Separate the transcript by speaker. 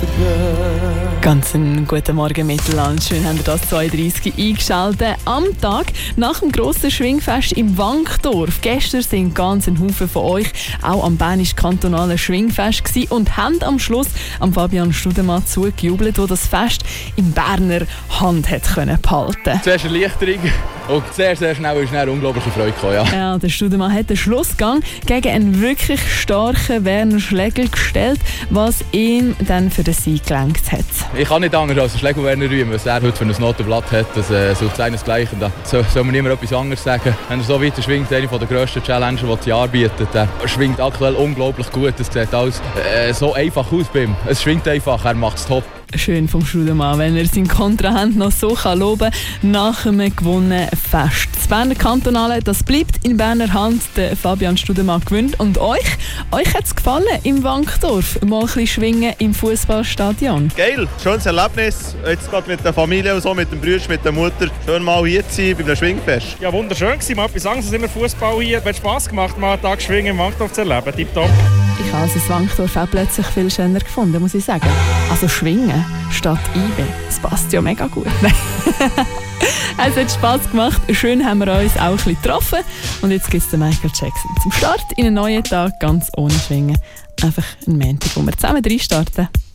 Speaker 1: Ganz einen guten Morgen miteinander. Schön, haben wir das 32 eingeschaltet. Am Tag nach dem grossen Schwingfest im Wankdorf. Gestern sind ganz ein Haufen von euch auch am Bernisch-Kantonalen Schwingfest gewesen und haben am Schluss am Fabian Studemann zugejubelt, der das Fest in Berner Hand hat können behalten.
Speaker 2: Zuerst Erleichterung und sehr schnell ist eine unglaubliche Freude gekommen. Ja,
Speaker 1: der Studemann hat den Schlussgang gegen einen wirklich starken Werner Schlegel gestellt, was ihm dann für den Sieg gelenkt hat.
Speaker 2: Ich kann nicht anders als Schlegel Werner rühmen, was er heute für ein Notenblatt hat. Das sucht seinesgleichen. Da soll man niemand etwas anderes sagen. Wenn er so weiter schwingt, eine der grössten Challenger, die das Jahr bietet, der schwingt aktuell unglaublich gut. Es sieht alles so einfach aus bei ihm. Es schwingt einfach, er macht es top.
Speaker 1: Schön vom Studemann, wenn er seinen Kontrahent noch so loben kann nach einem gewonnenen Fest. Das Berner Kantonale, das bleibt in Berner Hand. Der Fabian Studemann gewinnt. Und euch hat es gefallen im Wankdorf? Mal ein bisschen schwingen im Fußballstadion.
Speaker 3: Geil, schönes Erlebnis. Jetzt gerade mit der Familie und so, mit dem Bruder, mit der Mutter. Schön mal hier zu sein bei einem Schwingfest.
Speaker 4: Ja, wunderschön gewesen. Mal etwas anderes als immer Fußball hier. Es hat Spass gemacht, mal einen Tag Schwingen im Wankdorf zu erleben. Tipptopp.
Speaker 1: Ich habe das Wankdorf auch plötzlich viel schöner gefunden, muss ich sagen. Also Schwingen statt IB, das passt ja mega gut. Es hat Spass gemacht, schön haben wir uns auch ein bisschen getroffen. Und jetzt gibt es den Michael Jackson zum Start in einen neuen Tag, ganz ohne Schwingen. Einfach ein Montag, wo wir zusammen reinstarten.